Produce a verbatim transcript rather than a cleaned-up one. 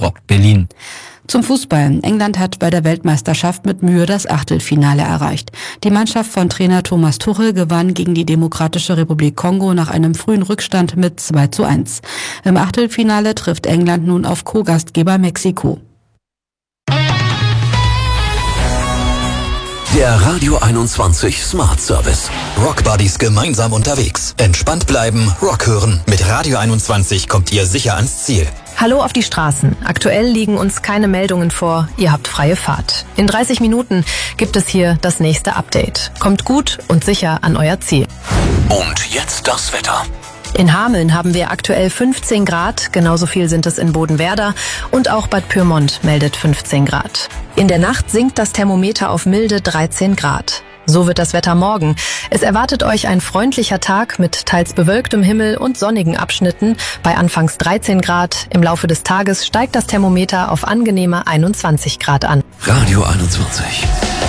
Innsbruck, Berlin. Zum Fußball. England hat bei der Weltmeisterschaft mit Mühe das Achtelfinale erreicht. Die Mannschaft von Trainer Thomas Tuchel gewann gegen die Demokratische Republik Kongo nach einem frühen Rückstand mit zwei zu eins. Im Achtelfinale trifft England nun auf Co-Gastgeber Mexiko. Der Radio einundzwanzig Smart Service. Rock Buddies gemeinsam unterwegs. Entspannt bleiben, Rock hören. Mit Radio einundzwanzig kommt ihr sicher ans Ziel. Hallo auf die Straßen. Aktuell liegen uns keine Meldungen vor. Ihr habt freie Fahrt. In dreißig Minuten gibt es hier das nächste Update. Kommt gut und sicher an euer Ziel. Und jetzt das Wetter. In Hameln haben wir aktuell fünfzehn Grad, genauso viel sind es in Bodenwerder und auch Bad Pyrmont meldet fünfzehn Grad. In der Nacht sinkt das Thermometer auf milde dreizehn Grad. So wird das Wetter morgen. Es erwartet euch ein freundlicher Tag mit teils bewölktem Himmel und sonnigen Abschnitten bei anfangs dreizehn Grad. Im Laufe des Tages steigt das Thermometer auf angenehme einundzwanzig Grad an. Radio einundzwanzig.